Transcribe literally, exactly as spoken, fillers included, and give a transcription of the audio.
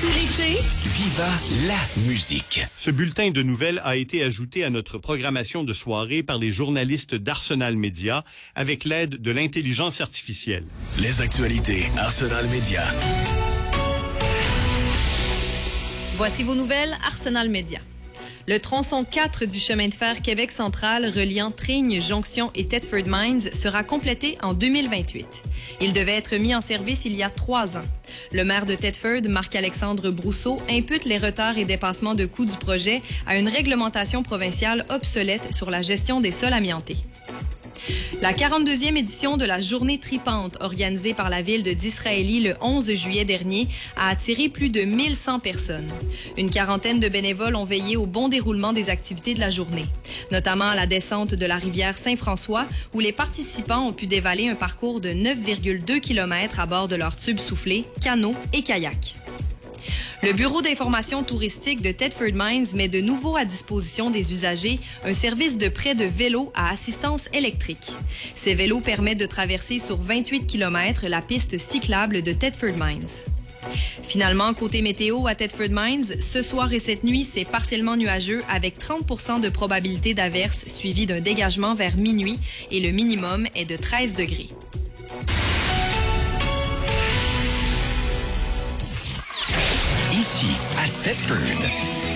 Tout l'été, Viva la musique. Ce bulletin de nouvelles a été ajouté à notre programmation de soirée par les journalistes d'Arsenal Média avec l'aide de l'intelligence artificielle. Les actualités Arsenal Média. Voici vos nouvelles Arsenal Média. Le tronçon quatre du chemin de fer Québec central reliant Tring, Jonction et Thetford Mines sera complété en deux mille vingt-huit. Il devait être mis en service il y a trois ans. Le maire de Thetford, Marc-Alexandre Brousseau, impute les retards et dépassements de coûts du projet à une réglementation provinciale obsolète sur la gestion des sols amiantés. La quarante-deuxième édition de la Journée tripante, organisée par la ville de Disraeli le onze juillet dernier, a attiré plus de mille cent personnes. Une quarantaine de bénévoles ont veillé au bon déroulement des activités de la journée, notamment à la descente de la rivière Saint-François, où les participants ont pu dévaler un parcours de neuf virgule deux kilomètres à bord de leurs tubes soufflés, canots et kayaks. Le Bureau d'information touristique de Thetford Mines met de nouveau à disposition des usagers un service de prêt de vélos à assistance électrique. Ces vélos permettent de traverser sur vingt-huit kilomètres la piste cyclable de Thetford Mines. Finalement, côté météo à Thetford Mines, ce soir et cette nuit, c'est partiellement nuageux avec trente pour cent de probabilité d'averse suivi d'un dégagement vers minuit et le minimum est de treize degrés. Ici, à Thetford.